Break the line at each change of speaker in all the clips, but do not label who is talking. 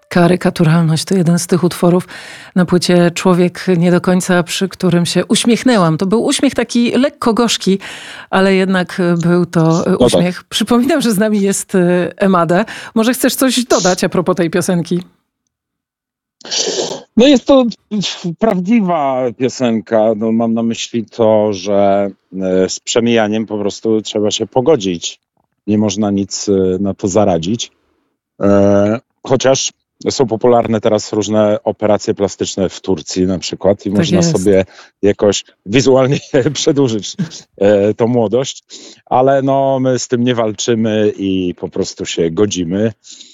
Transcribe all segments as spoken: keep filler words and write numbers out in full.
Karykaturalność to jeden z tych utworów na płycie Człowiek nie do końca, przy którym się uśmiechnęłam. To był uśmiech taki lekko gorzki, ale jednak był to uśmiech.
No tak.
Przypominam, że z nami jest Emade. Może chcesz coś dodać a propos tej piosenki?
No jest to prawdziwa piosenka. No mam na myśli to, że z przemijaniem po prostu trzeba się pogodzić. Nie można nic na to zaradzić. Chociaż są popularne teraz różne operacje plastyczne w Turcji na przykład i
Tak
można
jest.
sobie jakoś wizualnie przedłużyć e, tą młodość, ale no my z tym nie walczymy i po prostu się godzimy.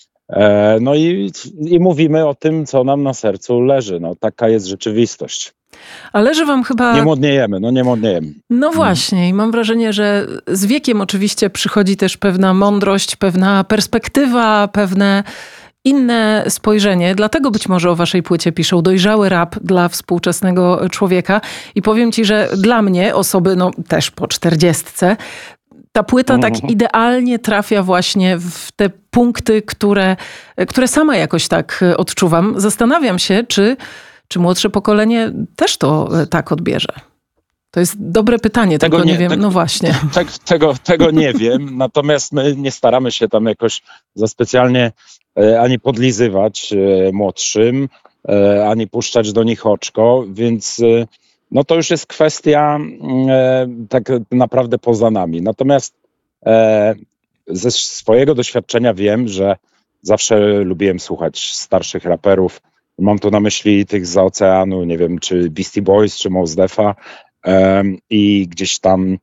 E, no i, i mówimy o tym, co nam na sercu leży. No taka jest rzeczywistość.
A leży wam chyba...
Nie młodniejemy, no nie młodniejemy.
No właśnie, i mam wrażenie, że z wiekiem oczywiście przychodzi też pewna mądrość, pewna perspektywa, pewne inne spojrzenie. Dlatego być może o waszej płycie piszą dojrzały rap dla współczesnego człowieka. I powiem ci, że dla mnie, osoby no też po czterdziestce, ta płyta tak
Mhm.
idealnie trafia właśnie w te punkty, które, które sama jakoś tak odczuwam. Zastanawiam się, czy, czy młodsze pokolenie też to tak odbierze. To jest dobre pytanie,
Tego
tylko nie,
nie-
wiem.
tego-
No właśnie.
Te, tego, tego nie wiem, natomiast my nie staramy się tam jakoś za specjalnie e, ani podlizywać e, młodszym, e, ani puszczać do nich oczko, więc e, no to już jest kwestia e, tak naprawdę poza nami. Natomiast e, ze swojego doświadczenia wiem, że zawsze lubiłem słuchać starszych raperów. Mam tu na myśli tych z oceanu, nie wiem, czy Beastie Boys, czy Mos Defa. Em, I gdzieś tam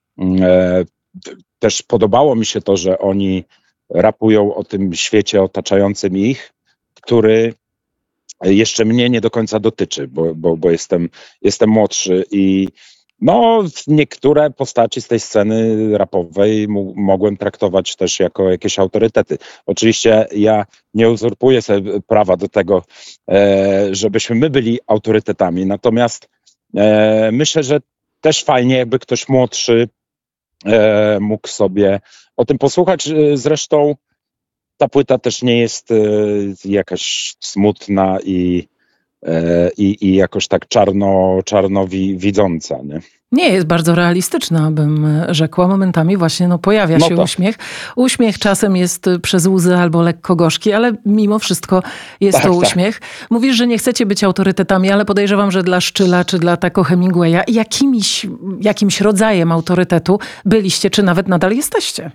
e, t- też podobało mi się to, że oni rapują o tym świecie otaczającym ich, który jeszcze mnie nie do końca dotyczy, bo, bo, bo jestem, jestem młodszy i no, niektóre postaci z tej sceny rapowej mu, mogłem traktować też jako jakieś autorytety. Oczywiście ja nie uzurpuję sobie prawa do tego, e, żebyśmy my byli autorytetami, natomiast e, myślę, że też fajnie, jakby ktoś młodszy e, mógł sobie o tym posłuchać. E, Zresztą ta płyta też nie jest e, jakaś smutna i, e, i, i jakoś tak czarno, czarno wi, widząca, nie?
Nie, jest bardzo realistyczna, bym rzekła. Momentami właśnie no, pojawia
No
się
tak.
uśmiech. Uśmiech czasem jest przez łzy albo lekko gorzki, ale mimo wszystko jest
Tak,
to
tak.
uśmiech. Mówisz, że nie chcecie być autorytetami, ale podejrzewam, że dla Szczyla czy dla Taco Hemingwaya jakimś, jakimś rodzajem autorytetu byliście, czy nawet nadal jesteście.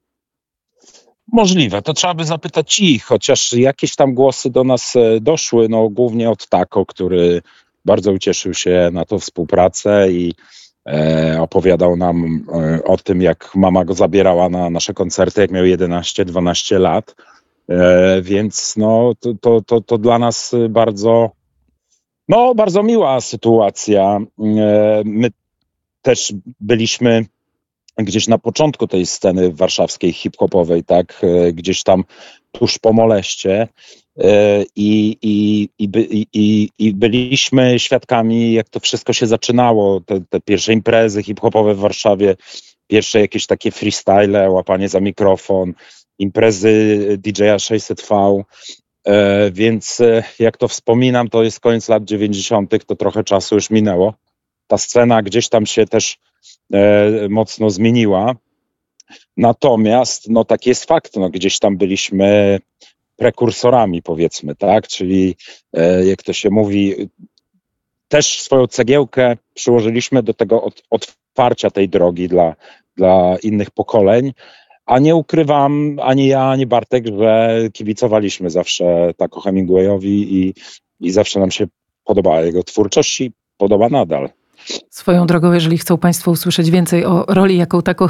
Możliwe, to trzeba by zapytać ich, chociaż jakieś tam głosy do nas e, doszły, no głównie od Taco, który bardzo ucieszył się na tą współpracę i e, opowiadał nam e, o tym, jak mama go zabierała na nasze koncerty, jak miał jedenaście dwanaście lat, e, więc no to, to, to, to dla nas bardzo, no bardzo miła sytuacja. E, my też byliśmy gdzieś na początku tej sceny warszawskiej hip-hopowej, tak, e, gdzieś tam tuż po moleście e, i, i, i, by, i, i, i byliśmy świadkami, jak to wszystko się zaczynało, te, te pierwsze imprezy hip-hopowe w Warszawie, pierwsze jakieś takie freestyle, łapanie za mikrofon, imprezy D J a sześćset V, e, więc e, jak to wspominam, to jest koniec lat dziewięćdziesiątych, to trochę czasu już minęło. Ta scena gdzieś tam się też e, mocno zmieniła. Natomiast, no tak jest fakt, no gdzieś tam byliśmy prekursorami, powiedzmy, tak? Czyli e, jak to się mówi, też swoją cegiełkę przyłożyliśmy do tego od, otwarcia tej drogi dla, dla innych pokoleń. A nie ukrywam, ani ja, ani Bartek, że kibicowaliśmy zawsze Taco Hemingwayowi i, i zawsze nam się podobała jego twórczość i podoba nadal.
Swoją drogą, jeżeli chcą państwo usłyszeć więcej o roli, jaką Taco